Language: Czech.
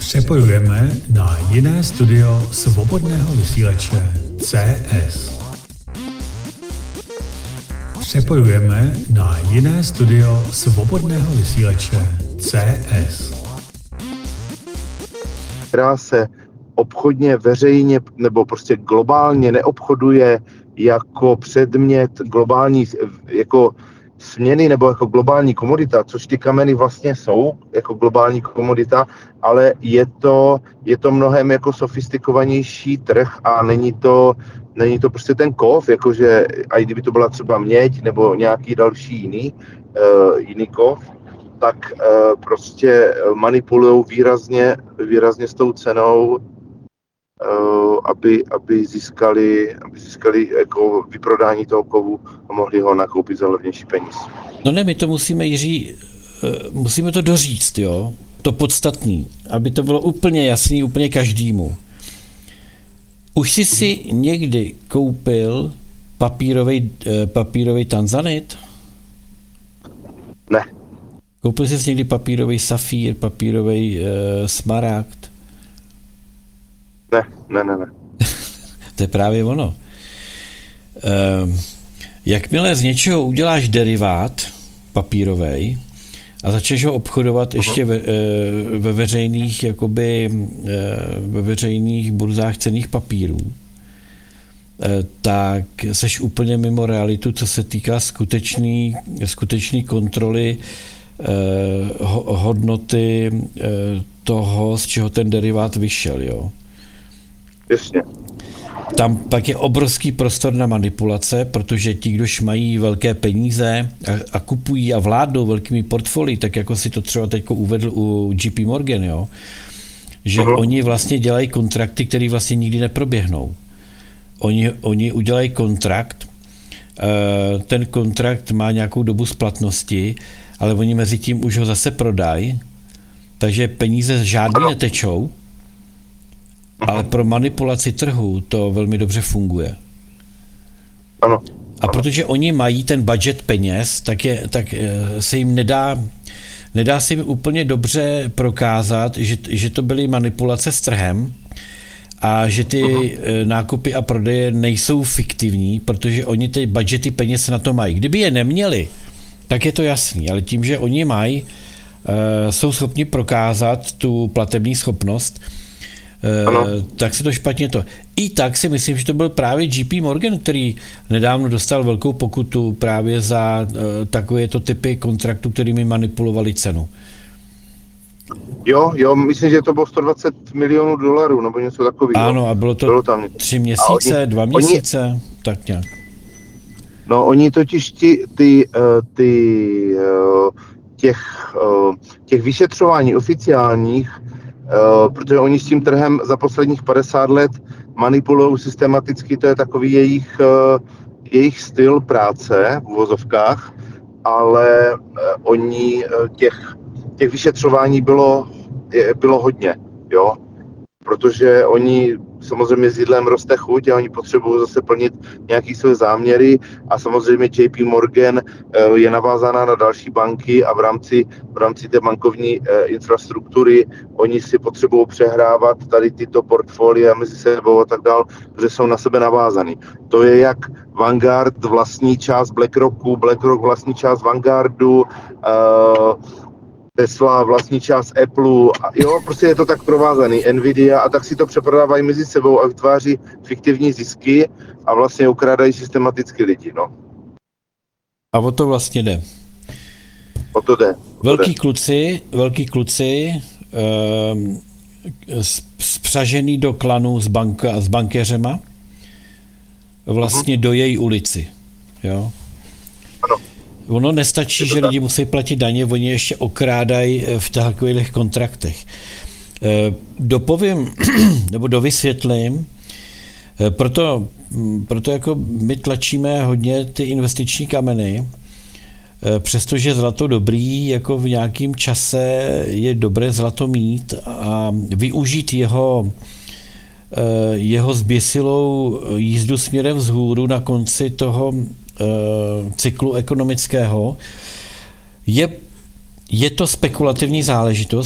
Přepojujeme na jiné studio svobodného vysílače CS. Přepojujeme na jiné studio svobodného vysílače CS. Která se obchodně, veřejně nebo prostě globálně neobchoduje jako předmět globální jako směny nebo jako globální komodita, což ty kameny vlastně jsou jako globální komodita, ale je to mnohem jako sofistikovanější trh a není to prostě ten kov, jakože i kdyby to byla třeba měď nebo nějaký další jiný kov, tak prostě manipulují výrazně s tou cenou, aby získali jako vyprodání toho kovu a mohli ho nakoupit za levnější peníz. No ne, my to musíme, Jiří, musíme to doříct, jo, to podstatný, aby to bylo úplně jasný, úplně každému. Už jsi si někdy koupil papírový tanzanit? Ne. Koupil jsi někdy papírový safír, papírový smaragd? Ne. To je právě ono. Jakmile z něčeho uděláš derivát papírovej a začneš ho obchodovat ještě ve veřejných, ve veřejných burzách cenných papírů, tak seš úplně mimo realitu, co se týká skutečný kontroly hodnoty toho, z čeho ten derivát vyšel, jo. Jasně. Tam pak je obrovský prostor na manipulace, protože ti, kdož mají velké peníze a kupují a vládnou velkými portfolii, tak jako si to třeba teď uvedl u JP Morgan, jo, že oni vlastně dělají kontrakty, které vlastně nikdy neproběhnou. Oni udělají kontrakt, ten kontrakt má nějakou dobu splatnosti, ale oni mezi tím už ho zase prodají, takže peníze žádný netečou, ale pro manipulaci trhu to velmi dobře funguje. Ano. A protože oni mají ten budget peněz, tak se jim nedá se jim úplně dobře prokázat, že to byly manipulace s trhem a že ty nákupy a prodeje nejsou fiktivní, protože oni ty budgety peněz na to mají. Kdyby je neměli, tak je to jasný, ale tím, že oni mají, jsou schopni prokázat tu platební schopnost, tak se to špatně to. I tak si myslím, že to byl právě JP Morgan, který nedávno dostal velkou pokutu právě za takovéto typy kontraktů, kterými manipulovali cenu. Jo, myslím, že to bylo $120 milionů, nebo něco takového. Ano, a bylo tam 3 měsíce, 2 měsíce, tak nějak. No, oni totiž těch vyšetřování oficiálních, protože oni s tím trhem za posledních 50 let manipulují systematicky, to je takový jejich styl práce v uvozovkách, ale oni těch vyšetřování bylo hodně, jo, protože oni samozřejmě s jídlem roste chuť a oni potřebují zase plnit nějaké své záměry a samozřejmě JP Morgan je navázaná na další banky a v rámci té bankovní infrastruktury oni si potřebují přehrávat tady tyto portfolia mezi sebou a tak dál, protože jsou na sebe navázaný. To je jak Vanguard vlastní část BlackRocku, BlackRock vlastní část Vanguardu, Tesla vlastní část Apple, a jo, prostě je to tak provázaný, Nvidia, a tak si to přeprodávají mezi sebou a vytváří fiktivní zisky a vlastně ukrádají systematicky lidi, no. A o to vlastně jde. O to jde. Velký kluci, spřažený do klanu s bankéřema, vlastně dojejí ulici, jo. Ano. Ono nestačí, že lidi musí platit daně, oni ještě okrádají v takových kontraktech. Dopovím, nebo dovysvětlím, proto jako my tlačíme hodně ty investiční kameny, přestože zlato dobrý, jako v nějakém čase je dobré zlato mít a využít jeho zběsilou jízdu směrem vzhůru na konci toho cyklu ekonomického. Je to spekulativní záležitost,